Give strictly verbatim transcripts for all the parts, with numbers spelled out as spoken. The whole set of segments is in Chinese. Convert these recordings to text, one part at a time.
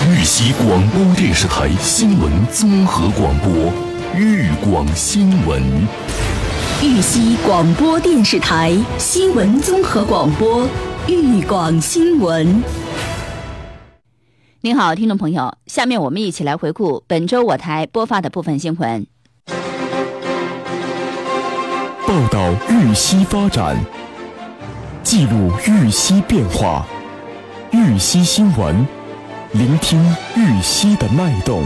豫西广播电视台新闻综合广播，豫广新闻。 豫西广播电视台新闻综合广播，豫广新闻。 您好，听众朋友，下面我们一起来回顾本周我台播发的部分新闻。 报道豫西发展，记录豫西变化，豫西新闻，聆听豫西的脉动。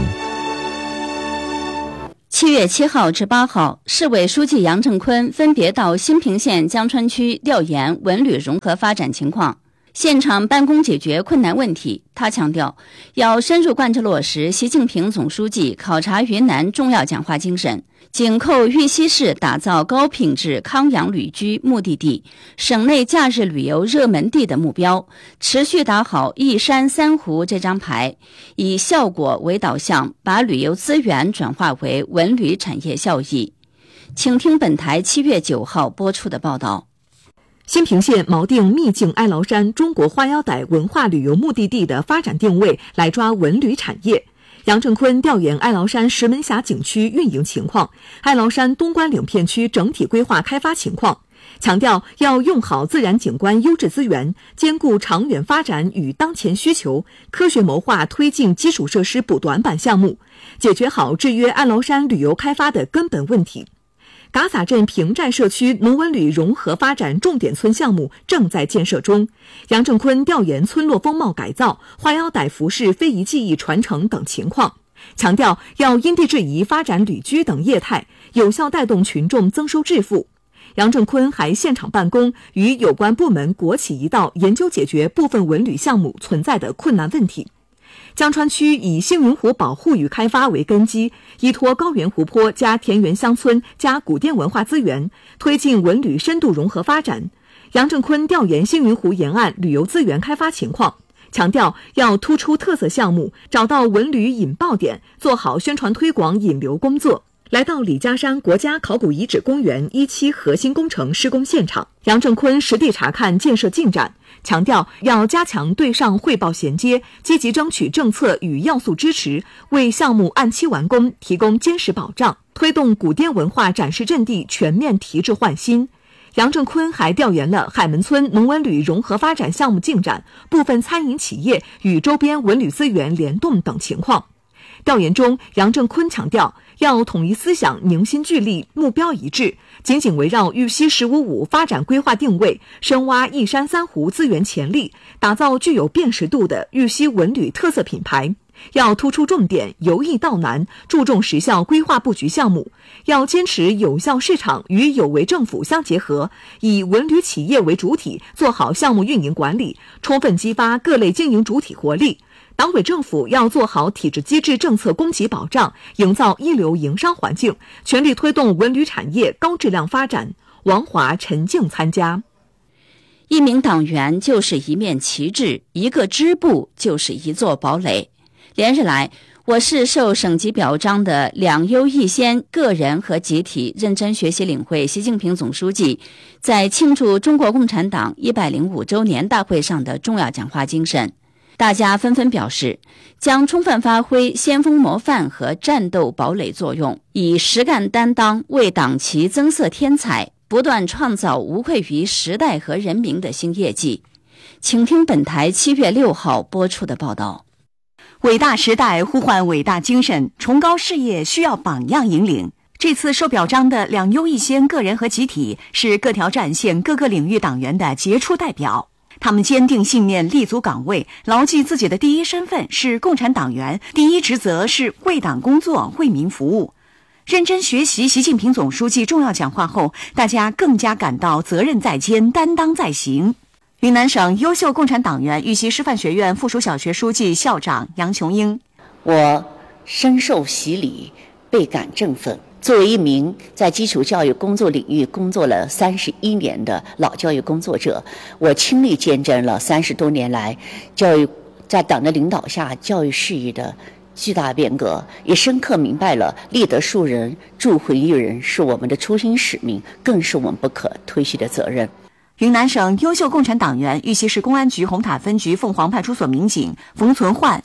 七月七号至八号，市委书记杨正坤分别到兴平县江川区调研文旅融合发展情况，现场办公解决困难问题。他强调，要深入贯彻落实习近平总书记考察云南重要讲话精神，紧扣豫西市打造高品质康养旅居目的地、省内假日旅游热门地的目标，持续打好一山三湖这张牌，以效果为导向，把旅游资源转化为文旅产业效益。请听本台七月九号播出的报道。 兴平县锚定秘境哀牢山中国花腰带文化旅游目的地的发展定位，来抓文旅产业。杨正坤调研哀牢山石门峡景区运营情况、哀牢山东关岭片区整体规划开发情况，强调要用好自然景观优质资源，兼顾长远发展与当前需求，科学谋划推进基础设施补短板项目，解决好制约哀牢山旅游开发的根本问题。嘎洒镇平寨社区农文旅融合发展重点村项目正在建设中。杨正坤调研村落风貌改造、花腰带服饰非遗技艺传承等情况，强调要因地制宜发展旅居等业态，有效带动群众增收致富。杨正坤还现场办公，与有关部门国企一道研究解决部分文旅项目存在的困难问题。江川区以星云湖保护与开发为根基，依托高原湖泊加田园乡村加古甸文化资源，推进文旅深度融合发展。杨正坤调研星云湖沿岸旅游资源开发情况，强调要突出特色项目，找到文旅引爆点，做好宣传推广引流工作。来到李家山国家考古遗址公园一期核心工程施工现场，杨正坤实地查看建设进展，强调要加强对上汇报衔接，积极争取政策与要素支持，为项目按期完工提供坚实保障，推动古甸文化展示阵地全面提质换新。杨正坤还调研了海门村农文旅融合发展项目进展、部分餐饮企业与周边文旅资源联动等情况。调研中，杨正坤强调要统一思想，凝心聚力，目标一致，紧紧围绕豫西十五五发展规划定位，深挖一山三湖资源潜力，打造具有辨识度的豫西文旅特色品牌。要突出重点，由易到难，注重实效规划布局项目，要坚持有效市场与有为政府相结合，以文旅企业为主体，做好项目运营管理，充分激发各类经营主体活力。党委政府要做好体制机制政策供给保障，营造一流营商环境，全力推动文旅产业高质量发展。王华、陈静参加。 一名党员就是一面旗帜，一个支部就是一座堡垒。连日来，我市受省级表彰的两优一先个人和集体认真学习领会习近平总书记在庆祝中国共产党一百零五周年大会上的重要讲话精神。大家纷纷表示，将充分发挥先锋模范和战斗堡垒作用，以实干担当为党旗增色添彩，不断创造无愧于时代和人民的新业绩。请听本台七月六号播出的报道。 伟大时代呼唤伟大精神，崇高事业需要榜样引领。这次受表彰的两优一先个人和集体，是各条战线各个领域党员的杰出代表。他们坚定信念，立足岗位，牢记自己的第一身份是共产党员，第一职责是为党工作、为民服务。认真学习习近平总书记重要讲话后，大家更加感到责任在肩，担当在行。云南省优秀共产党员、豫西师范学院附属小学书记、校长杨琼英。 我深受洗礼，倍感振奋。作为一名在基础教育工作领域工作了三十一年的老教育工作者，我亲历见证了三十多年来教育在党的领导下教育事业的巨大变革，也深刻明白了立德树人、助惠育人是我们的初心使命，更是我们不可推卸的责任。 云南省优秀共产党员、豫西市公安局红塔分局凤凰派出所民警冯存焕。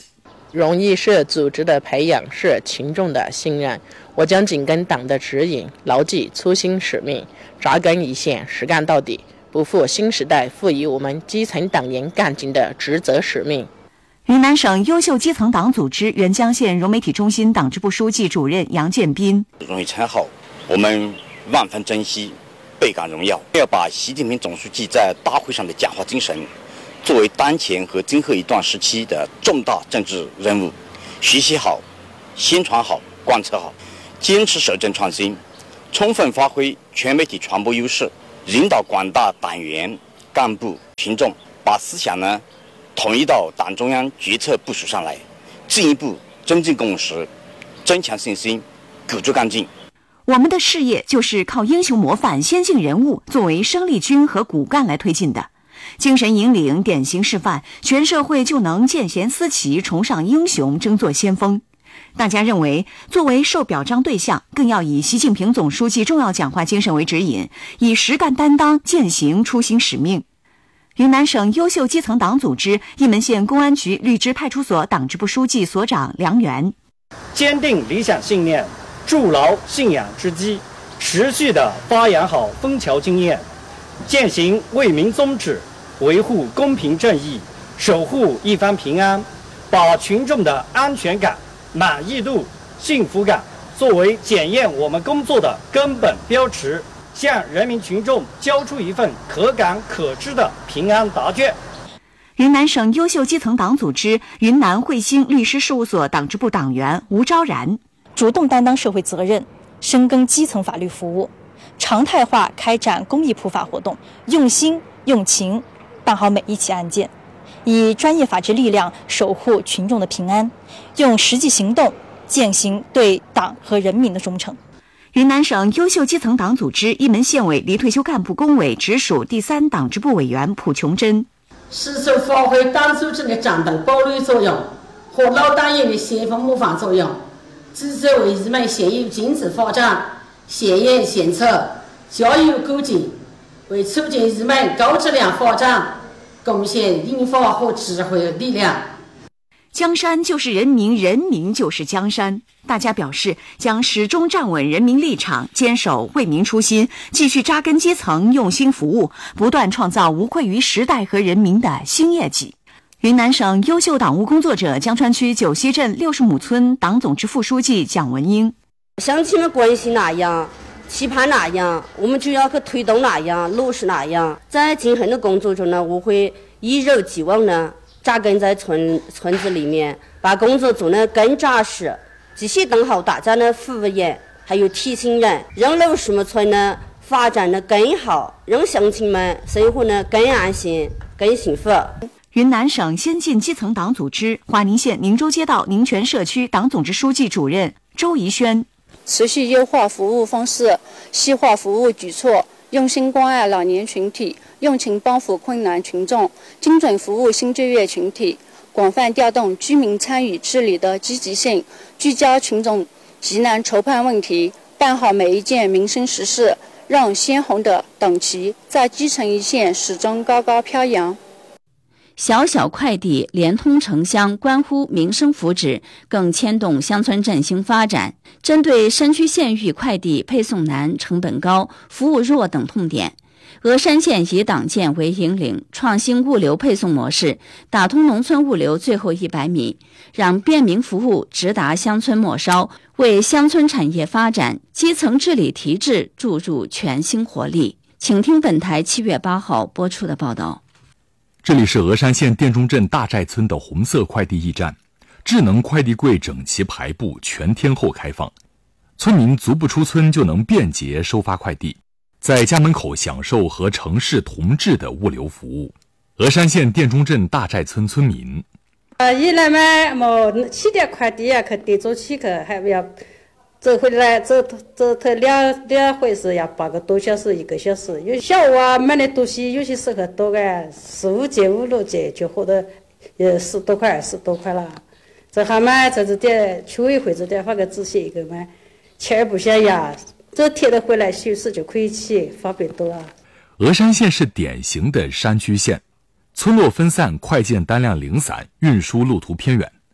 荣誉是组织的培养，是群众的信任。我将紧跟党的指引，牢记初心使命，扎根一线，实干到底，不负新时代赋予我们基层党员干警的职责使命。 云南省优秀基层党组织沅江县融媒体中心党支部书记主任杨建斌： 荣誉称号，我们万分珍惜，倍感荣耀。要把习近平总书记在大会上的讲话精神作为当前和今后一段时期的重大政治任务，学习好、宣传好、贯彻好，坚持守正创新，充分发挥全媒体传播优势，引导广大党员、干部、群众把思想呢统一到党中央决策部署上来，进一步增进共识，增强信心，鼓足干劲。 我们的事业就是靠英雄模范、先进人物作为生力军和骨干来推进的。精神引领、典型示范，全社会就能见贤思齐，崇尚英雄，争做先锋。大家认为，作为受表彰对象，更要以习近平总书记重要讲话精神为指引，以实干担当践行初心使命。云南省优秀基层党组织义门县公安局绿枝派出所党支部书记所长梁元： 坚定理想信念，筑牢信仰之基，持续地发扬好枫桥经验，践行为民宗旨，维护公平正义，守护一方平安，把群众的安全感、满意度、幸福感作为检验我们工作的根本标尺，向人民群众交出一份可感可知的平安答卷。 云南省优秀基层党组织云南汇兴律师事务所党支部党员吴昭然： 主动担当社会责任，深耕基层法律服务，常态化开展公益普法活动，用心用情办好每一起案件，以专业法治力量守护群众的平安，用实际行动践行对党和人民的忠诚。 云南省优秀基层党组织义门县委离退休干部工委直属第三党支部委员蒲琼珍： 实处发挥党组织的掌党保律作用和老党员的先锋模范作用，支持为义门县有经济发展、县研县策、加油鼓劲，为促进义门高质量发展贡献引发和智慧力量。 江山就是人民，人民就是江山。大家表示将始终站稳人民立场，坚守为民初心，继续扎根基层，用心服务，不断创造无愧于时代和人民的新业绩。云南省优秀党务工作者江川区九溪镇六十亩村党总支副书记蒋文英： 乡亲们关心哪样，期盼哪样，我们就要去推动哪样，落实哪样。在今后的工作中呢，我会一如既往呢扎根在村村子里面，把工作做得更扎实，继续当好大家的服务员，还有提醒人，让六十亩村呢发展得更好，让乡亲们生活呢更安心、更幸福。 云南省先进基层党组织华宁县宁州街道宁泉社区党总支书记主任周怡轩： 持续优化服务方式，细化服务举措，用心关爱老年群体，用情帮扶困难群众，精准服务新就业群体，广泛调动居民参与治理的积极性，聚焦群众急难愁盼问题，办好每一件民生实事，让鲜红的党旗在基层一线始终高高飘扬。 小小快递连通城乡，关乎民生福祉，更牵动乡村振兴发展。针对山区县域快递配送难、成本高、服务弱等痛点，峨山县以党建为引领，创新物流配送模式，打通农村物流最后一百米，让便民服务直达乡村末梢，为乡村产业发展、基层治理提质注入全新活力。请听本台七月八号播出的报道。 这里是峨山县店中镇大寨村的红色快递驿站，智能快递柜整齐排布，全天候开放，村民足不出村就能便捷收发快递，在家门口享受和城市同质的物流服务。峨山县店中镇大寨村村民： 呃，一来嘛，么起点快递啊，去得早起去，还不要走回来，走走头两两回是要八个多小时，一个小时。有小娃买的东西，有些时候多个四五节、五六节就获得呃十多块、二十多块了。这还嘛，在这点区委会这点发个纸写一个嘛，钱儿不想要，这贴的回来休息就可以去，方便多了。 峨山县是典型的山区县，村落分散，快件单量零散，运输路途偏远。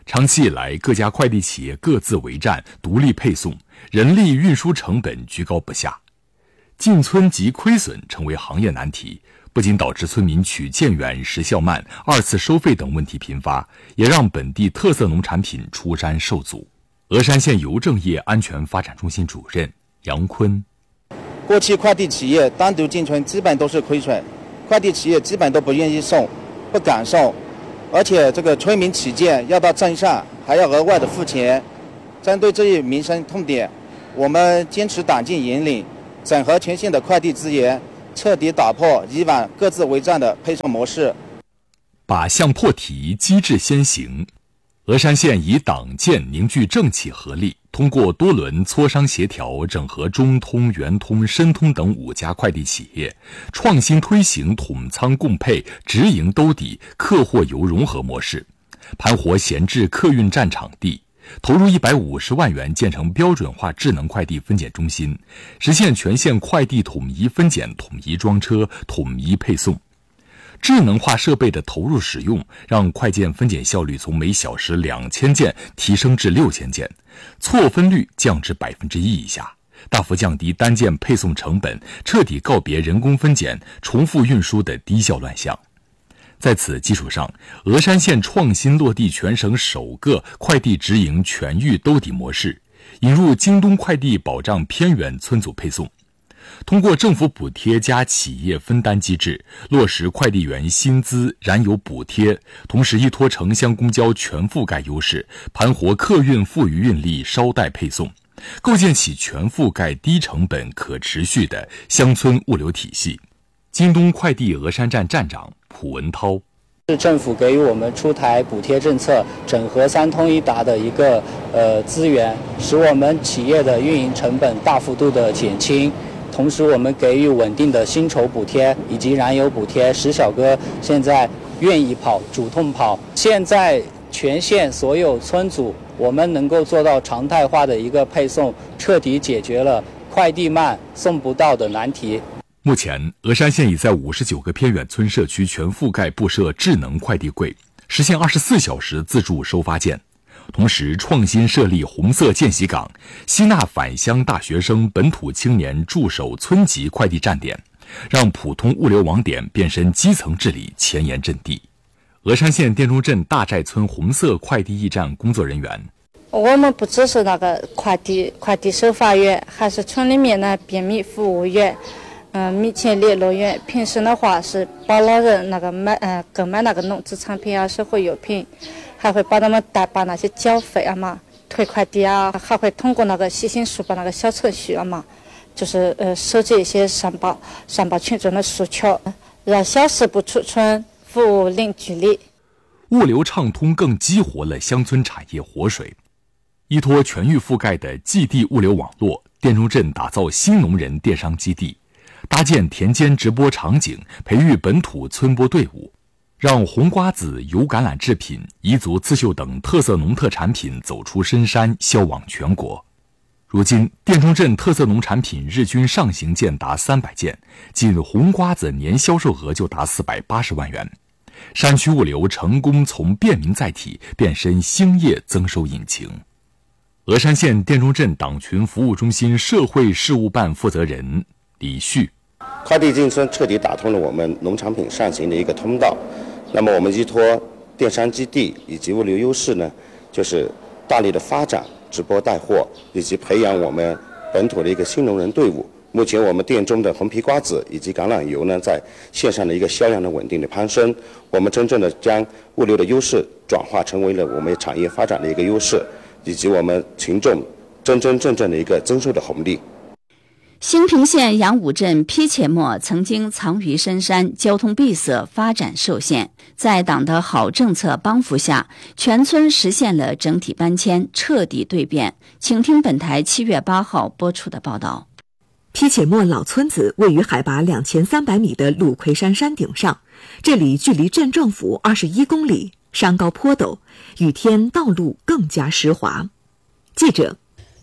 长期以来，各家快递企业各自为战，独立配送，人力运输成本居高不下，进村及亏损成为行业难题，不仅导致村民取件远、时效慢、二次收费等问题频发，也让本地特色农产品出山受阻。峨山县邮政业安全发展中心主任杨坤： 过去快递企业单独进村基本都是亏损，快递企业基本都不愿意送，不敢送，而且这个村民取件要到镇上还要额外的付钱。针对这一民生痛点，我们坚持党禁引领，整合全县的快递资源，彻底打破以往各自为战的配送模式， 靶向破题，机制先行。峨山县以党建凝聚政企合力，通过多轮磋商协调，整合中通、圆通、申通等五家快递企业，创新推行统仓共配、直营兜底、客货邮融合模式，盘活闲置客运站场地，投入一百五十万元建成标准化智能快递分拣中心，实现全县快递统一分拣、统一装车、统一配送。智能化设备的投入使用，让快件分拣效率从每小时两千件提升至六千件，错分率降至百分之一以下，大幅降低单件配送成本，彻底告别人工分拣、重复运输的低效乱象。在此基础上，峨山县创新落地全省首个快递直营全域兜底模式，引入京东快递保障偏远村组配送。通过政府补贴加企业分担机制，落实快递员薪资、燃油补贴，同时依托城乡公交全覆盖优势，盘活客运富余运力捎带配送，构建起全覆盖、低成本、可持续的乡村物流体系。京东快递峨山站站长蒲文涛： 是政府给予我们出台补贴政策，整合三通一达的一个呃资源，使我们企业的运营成本大幅度的减轻。同时，我们给予稳定的薪酬补贴以及燃油补贴，使小哥现在愿意跑，主动跑。现在全县所有村组，我们能够做到常态化的一个配送，彻底解决了快递慢送不到的难题。 目前，峨山县已在五十九个偏远村社区全覆盖布设智能快递柜，实现二十四小时自助收发件。同时，创新设立红色见习岗，吸纳返乡大学生、本土青年驻守村级快递站点，让普通物流网点变身基层治理前沿阵地。峨山县店中镇大寨村红色快递驿站工作人员： 我们不只是那个快递快递收发员，还是村里面的便民服务员，嗯，密切联络员。平时的话是帮老人那个买呃购买那个农资产品啊、社会用品。还会帮他们代把那些缴费啊嘛，退快递啊，还会通过那个细心书把那个小程序啊嘛，就是呃收集一些上报上报群众的诉求，让小事不储存，服务零距离。 物流畅通更激活了乡村产业活水。依托全域覆盖的寄递物流网络，店中镇打造新农人电商基地，搭建田间直播场景，培育本土村播队伍。让红瓜子、油橄榄制品、彝族刺绣等特色农特产品走出深山，销往全国。如今，店中镇特色农产品日均上行件达三百件，仅红瓜子年销售额就达四百八十万元。山区物流成功从便民载体变身兴业增收引擎。峨山县店中镇党群服务中心社会事务办负责人李旭： 快递进村彻底打通了我们农产品上行的一个通道。那么我们依托电商基地以及物流优势呢，就是大力的发展直播带货，以及培养我们本土的一个新农人队伍。目前我们店中的红皮瓜子以及橄榄油呢，在线上的一个销量的稳定的攀升，我们真正的将物流的优势转化成为了我们产业发展的一个优势，以及我们群众真真正正的一个增收的红利。 兴平县杨武镇批且末曾经藏于深山，交通闭塞，发展受限。在党的好政策帮扶下，全村实现了整体搬迁，彻底蜕变。请听本台七月八号播出的报道。 批且末老村子位于海拔两千三百米的鲁魁山山顶上，这里距离镇政府二十一公里，山高坡陡，雨天道路更加湿滑。记者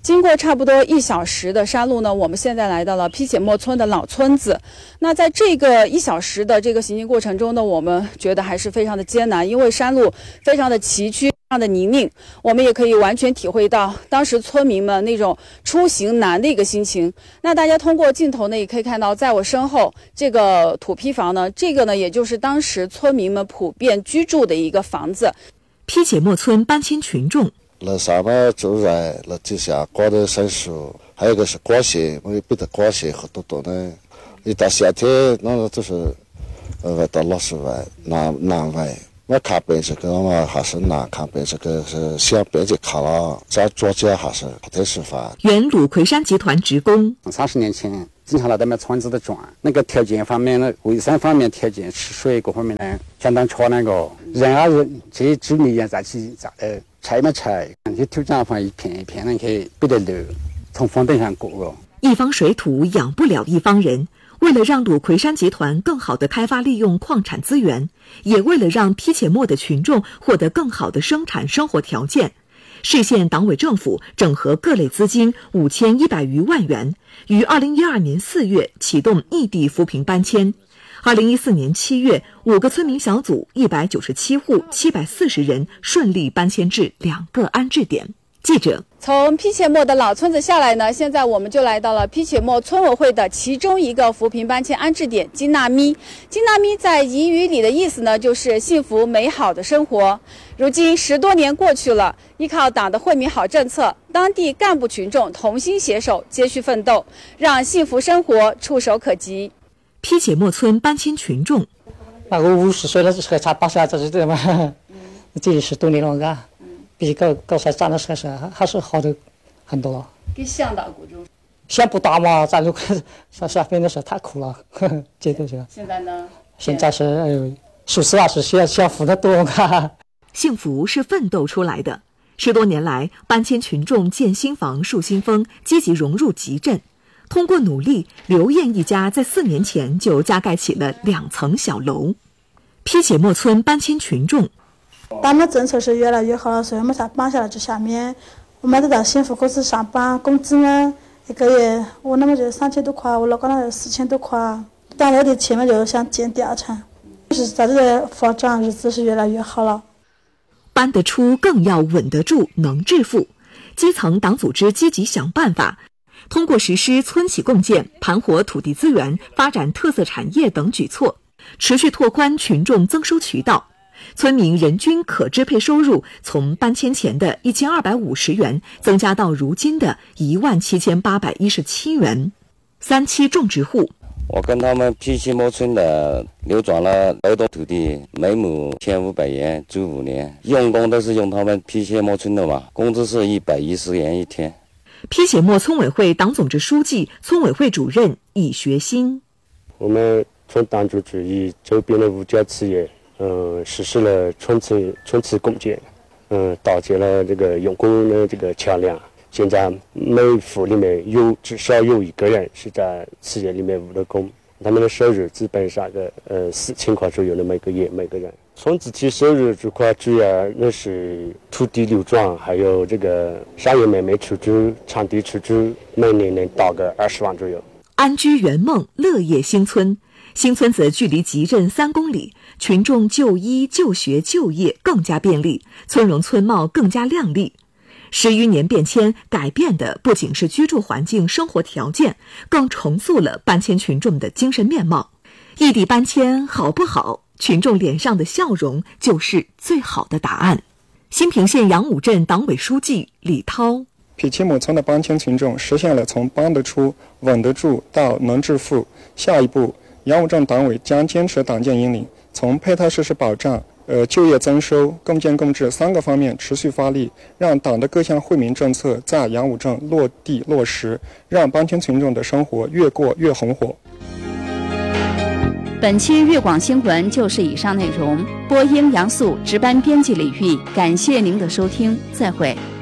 经过差不多一小时的山路呢，我们现在来到了披且莫村的老村子。那在这个一小时的这个行进过程中呢，我们觉得还是非常的艰难，因为山路非常的崎岖，非常的泥泞。我们也可以完全体会到当时村民们那种出行难的一个心情。那大家通过镜头呢，也可以看到，在我身后这个土坯房呢，这个呢也就是当时村民们普遍居住的一个房子。 披且莫村搬迁群众。 那上面住人，那底下挂的松树，还有一个是光线，我也不得光线好多多的。一到夏天，那就是呃到老师外南南外，我看边这个嘛还是南，看边这个是向边界看了，在左脚还是不太吃饭。 原鲁魁山集团职工， 三十年前经常来咱们村子的转，那个条件方面呢，卫生方面条件、吃水各方面呢，相当差那个。人啊人，这些居民也在起在呃。拆没拆？这土壤方一片一片的去不得流，从房顶上过了。 一方水土养不了一方人。为了让鲁魁山集团更好地开发利用矿产资源，也为了让披且莫的群众获得更好的生产生活条件，市县党委政府整合各类资金五千一百余万元，于二零一二年四月启动异地扶贫搬迁。二零一四年七月，五个村民小组一百九十七户七百四十人顺利搬迁至两个安置点。记者从披且莫的老村子下来呢，现在我们就来到了披且莫村委会的其中一个扶贫搬迁安置点金纳咪。金纳咪在彝语里的意思呢，就是幸福美好的生活。如今十多年过去了，依靠党的惠民好政策，当地干部群众同心携手，接续奋斗，让幸福生活触手可及。 披且莫村搬迁群众， 那我五十岁了，还差八十二岁的嘛，这十多年了，嘎，比高高山长得还是还是好的很多了。 跟乡大各种， 乡不大嘛，咱就上下班的时候太苦了，呵呵这都是。 现在呢？ 现在是，哎呦，说实话是幸幸福的多，嘎。 幸福是奋斗出来的。十多年来，搬迁群众建新房、树新风，积极融入集镇。通过努力，刘燕一家在四年前就加盖起了两层小楼。披且莫村搬迁群众， 党的政策是越来越好了，所以我们才搬下来这下面。我们都到幸福公司上班，工资呢一个月我那么就三千多块，我老公那就四千多块。但我的钱嘛就想建第二层，就是在这个发展日子是越来越好了。 搬得出更要稳得住，能致富。基层党组织积极想办法。通过实施村企共建、盘活土地资源、发展特色产业等举措，持续拓宽群众增收渠道，村民人均可支配收入从搬迁前的一千二百五十元增加到如今的一万七千八百一十七元。三期种植户， 我跟他们披且莫村的流转了二多土地，每亩一千五百元，住五年，用工都是用他们披且莫村的嘛，工资是一百一十元一天。 披且莫村委会党总支书记、村委会主任易学新， 我们村党组织与周边的五家企业，嗯、呃，实施了村企村企共建，嗯、呃，搭建了这个用工的这个桥梁。现在每户里面有至少有一个人是在企业里面务的工，他们的收入基本上个呃四千块左右的每个月每个人。村集体收入这块主要那是土地流转，还有这个商业买卖出租、场地出租，每年能到个二十万左右。 安居圆梦，乐业新村。新村子距离集镇三公里，群众就医、就学、就业更加便利，村容村貌更加亮丽。十余年变迁，改变的不仅是居住环境、生活条件，更重塑了搬迁群众的精神面貌。异地搬迁好不好？群众脸上的笑容就是最好的答案。新平县杨武镇党委书记李涛， 披且莫村的搬迁群众实现了从搬得出、稳得住到能致富。下一步，杨武镇党委将坚持党建引领，从配套设施保障、呃就业增收、共建共治三个方面持续发力，让党的各项惠民政策在杨武镇落地落实，让搬迁群众的生活越过越红火。 本期粤广新闻就是以上内容，播音杨素，值班编辑李玉，感谢您的收听，再会。